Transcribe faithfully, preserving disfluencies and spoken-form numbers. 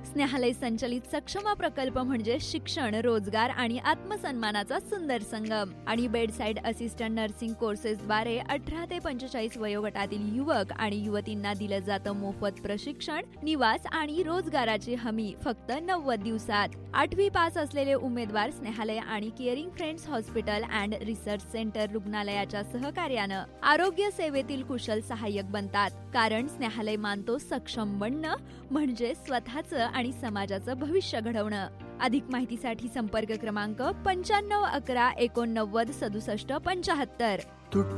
स्नेहालय संचलित सक्षमा प्रकल्प म्हणजे शिक्षण, रोजगार आणि आत्मसन्मानाचा सुंदर संगम. आणि बेडसाईड असिस्टंट नर्सिंग कोर्सेसद्वारे अठरा ते पंचेचाळीस वयोगटातील युवक आणि युवतींना दिलं जातं मोफत प्रशिक्षण, निवास आणि रोजगाराची हमी फक्त नव्वद दिवसात. आठवी पास असलेले उमेदवार स्नेहालय आणि caring friends hospital and research centre रुग्णालयाच्या सहकार्यानं आरोग्य सेवेतील कुशल सहाय्यक बनतात. कारण स्नेहालय मानतो सक्षम बनणं म्हणजे स्वतःचं आणि समाजाचं भविष्य घडवणं. अधिक माहितीसाठी संपर्क क्रमांक पंच्याण्णव अकरा एकोणनव्वद सदुसष्ट पंचाहत्तर.